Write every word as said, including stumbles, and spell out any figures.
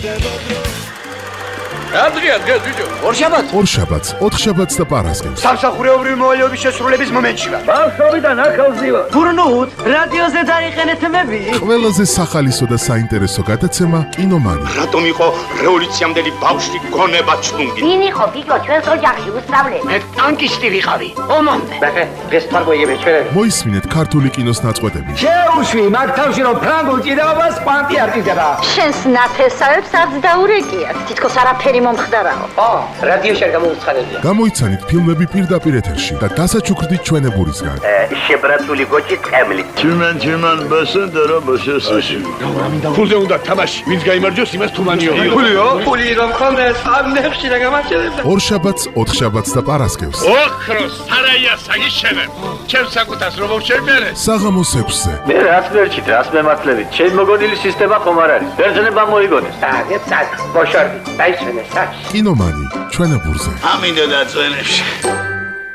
Adria, დღეს ბიჭო. ორშაბათს ორშაბათს, ოთხშაბათს და პარასკევს. სამსახურეობრივი მოვალეობის შესრულების მომენტში ვარ. ბავშვობიდან ახალს ივა. გურნუთ, რადიოზე დაიყენეთ მები. ყველაზე სახალისო და საინტერესო გადაცემა კინომანი. რატომ იყო რევოლუციამდელი ბავშვი გონება ჩუნგი? ვინ იყო ბიჭო ჩვენს ოჯახში უსწავლელი? მე ტანკისტი ვიყავი. ომამდე. ბახე, დღეს თარგოიები ჩვენები. მოისმინეთ ქართული კინოს ნაწყვეტები. შეუშვი მაგ თავში რომ ფრანგულ ჭიდაობას პანტი არ ჭიდდება. შენს ნათესავებს არც დაურეკიათ. თითქოს არაფერი მომხდარაო. ო, რადიოში არ გამოუცხადებია. გამოიცანით ფილმები პირდაპირ ეთერში და დასაჩუქრდით ჩვენებურისგან. შებრაცული გოჭი ტყემლი. Tümen tümen basın dara basıyorsun. ფულზე უნდა თამაში. ვინც გაიმარჯვოს, იმას თუმანიო. ფულიო? ფული რომ ხონდეს, ამნებში რა გამარჯვებდა. ორშაბათს, ოთხშაბათს და პარასკევს. ოქროს სარაია საგიშენებ. ჩემ საკუთას რომ შევმერე. საღამოს ექვსზე. Ne rahat verçit, rast mematlevi. Çel mogodili sistema komarari. Vercene moigones. აგეთ სად, ბოშორდი, დაიშვენე საჩ. კინომანი ჩვენებურზე. Amin de da